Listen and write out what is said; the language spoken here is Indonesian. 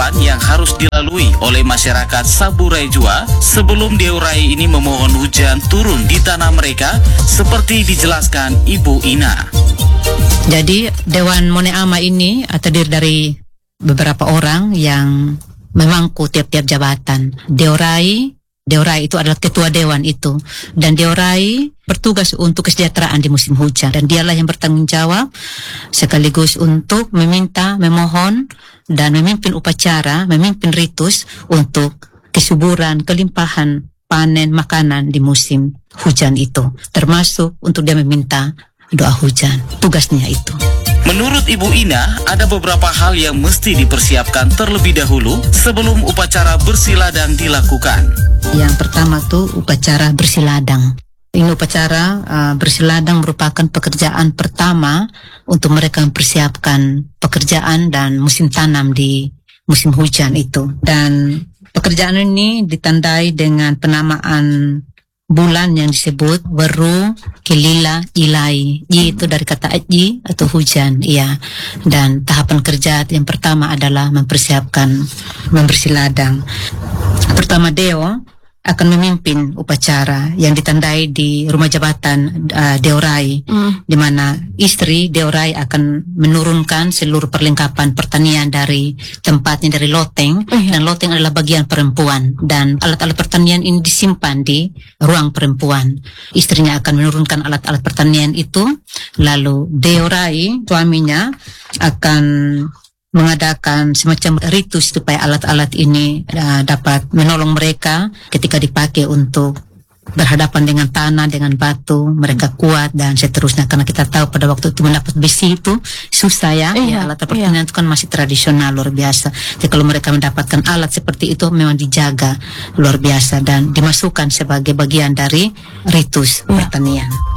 tahapan yang harus dilalui oleh masyarakat Saburai Jua sebelum Deorai ini memohon hujan turun di tanah mereka, seperti dijelaskan Ibu Ina. Jadi Dewan Mone Ama ini terdiri dari beberapa orang yang memangku tiap-tiap jabatan. Deorai itu adalah ketua dewan itu, dan Deorai bertugas untuk kesejahteraan di musim hujan, dan dialah yang bertanggung jawab sekaligus untuk meminta, memohon, dan memimpin upacara, memimpin ritus untuk kesuburan, kelimpahan panen makanan di musim hujan itu, termasuk untuk dia meminta doa hujan. Tugasnya itu. Menurut Ibu Ina, ada beberapa hal yang mesti dipersiapkan terlebih dahulu sebelum upacara bersiladang dilakukan. Yang pertama tuh upacara bersiladang. Ini upacara bersiladang merupakan pekerjaan pertama untuk mereka mempersiapkan pekerjaan dan musim tanam di musim hujan itu. Dan pekerjaan ini ditandai dengan penamaan bulan yang disebut Weru Kelila Ilai. Yi itu dari kata Aji atau hujan, iya. Dan tahapan kerja yang pertama adalah mempersiapkan membersiladang. Pertama Deo akan memimpin upacara yang ditandai di rumah jabatan Deorai, di mana istri Deorai akan menurunkan seluruh perlengkapan pertanian dari tempatnya, dari loteng, dan loteng adalah bagian perempuan, dan alat-alat pertanian ini disimpan di ruang perempuan. Istrinya akan menurunkan alat-alat pertanian itu, lalu Deorai, suaminya, akan mengadakan semacam ritus supaya alat-alat ini dapat menolong mereka ketika dipakai untuk berhadapan dengan tanah, dengan batu, mereka kuat dan seterusnya. Karena kita tahu pada waktu itu mendapat besi itu susah ya, alat pertanian itu kan masih tradisional luar biasa. Jadi kalau mereka mendapatkan alat seperti itu memang dijaga luar biasa dan dimasukkan sebagai bagian dari ritus pertanian.